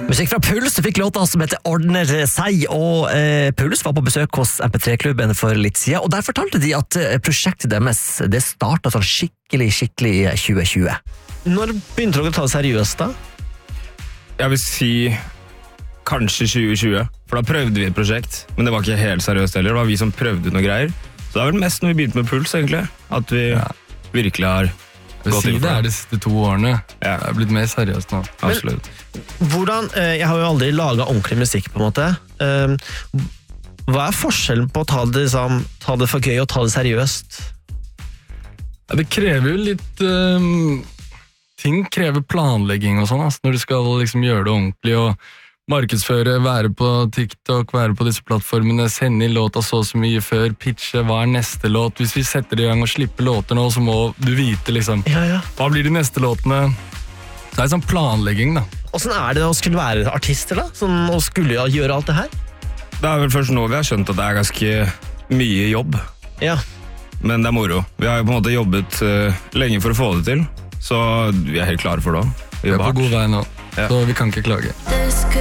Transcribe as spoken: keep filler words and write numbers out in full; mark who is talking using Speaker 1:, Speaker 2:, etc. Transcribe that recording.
Speaker 1: Musikk fra Puls, du fikk låta som heter Ordner seg, og eh, Puls var på besøk hos M P tre-klubben for litt siden, og der fortalte de at eh, prosjektet deres, det startet sånn skikkelig, skikkelig i tjue tjue. Når begynte dere å ta det seriøst da?
Speaker 2: Jeg vil si kanskje tjue tjue, for da prøvde vi et prosjekt, men det var ikke helt seriøst heller, det var vi som prøvde noe greier. Så det var vel mest når vi begynte med Puls, egentlig, at vi ja. virkelig har
Speaker 3: Jeg vil si det er de siste to årene. Ja. Det er blitt mer seriøst nå.
Speaker 2: Absolutt.
Speaker 1: Men, hvordan, jeg har jo aldri laget ordentlig musikk på en måte. Hva er forskjellen på å ta det, liksom, ta det for gøy og ta det seriøst?
Speaker 3: Ja, det krever jo litt... Um, ting krever planlegging og sånn, altså, når du skal liksom, gjøre det ordentlig og markedsføre, være på TikTok, være på disse plattformene, sende inn låta så så mye før, pitche, hva er neste låt? Hvis vi setter i gang og slipper låter nå, så må du vite liksom,
Speaker 1: ja, ja.
Speaker 3: hva blir de neste låtene? Så det er sånn planlegging da.
Speaker 1: Hvordan er det å skulle være artister da? Sånn, og skulle gjøre alt det her?
Speaker 2: Det er vel først nå vi har skjønt at det er ganske mye jobb.
Speaker 1: Ja.
Speaker 2: Men det er moro. Vi har jo på en måte jobbet uh, lenge for å få det til, så vi er helt klare for det.
Speaker 3: Vi er på god vei nå, ja. Så vi kan ikke klage.